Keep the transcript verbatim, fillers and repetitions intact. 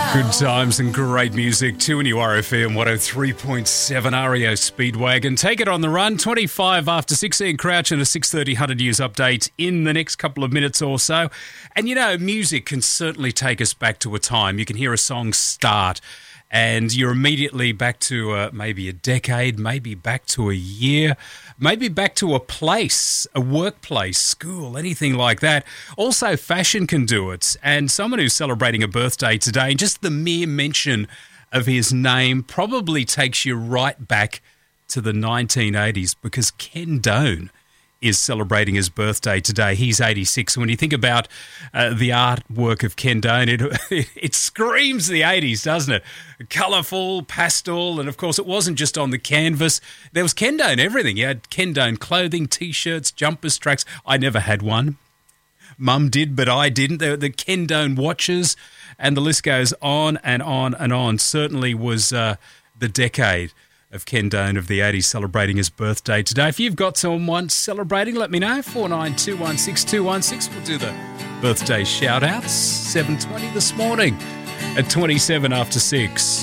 Good times and great music. two N U R F M one oh three point seven R E O Speedwagon. Take it on the run. twenty-five after six. Ian Crouch and a six thirty one hundred news update in the next couple of minutes or so. And you know, music can certainly take us back to a time. You can hear a song start and you're immediately back to uh, maybe a decade, maybe back to a year, maybe back to a place, a workplace, school, anything like that. Also, fashion can do it. And someone who's celebrating a birthday today, just the mere mention of his name probably takes you right back to the nineteen eighties, because Ken Doan is celebrating his birthday today. He's eighty-six. When you think about uh, the artwork of Ken Doan, it, it screams the eighties, doesn't it? Colourful, pastel, and of course it wasn't just on the canvas. There was Ken Doan everything. You had Ken Doan clothing, T-shirts, jumpers, tracks. I never had one. Mum did, but I didn't. The, the Ken Doan watches, and the list goes on and on and on. Certainly was uh, the decade of Ken Doan of the eighties celebrating his birthday today. If you've got someone celebrating, let me know. four nine two one six two one six. We'll do the birthday shout-outs. seven twenty this morning at twenty-seven after six.